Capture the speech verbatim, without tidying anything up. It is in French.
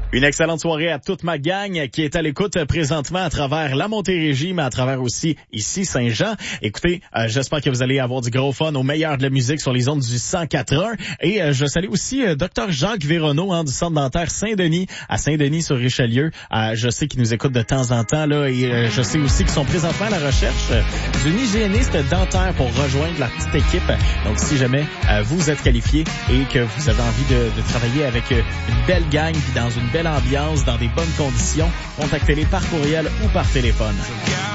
Une excellente soirée à toute ma gang qui est à l'écoute présentement à travers la Montérégie, mais à travers aussi ici Saint-Jean. Écoutez, euh, j'espère que vous allez avoir du gros fun au meilleur de la musique sur les ondes du cent quatre un. Et euh, je salue aussi euh, Dr Jacques Véronneau hein, du Centre dentaire Saint-Denis, à Saint-Denis sur Richelieu. Euh, je sais qu'il nous écoute de temps en temps là, et euh, je sais aussi qu'ils sont présentement à la recherche euh, d'une hygiéniste dentaire pour rejoindre la petite équipe. Donc si jamais euh, vous êtes qualifié et que vous avez envie de, de travailler avec euh, une belle gang puis dans une belle ambiance, dans des bonnes conditions, contactez-les par courriel ou par téléphone.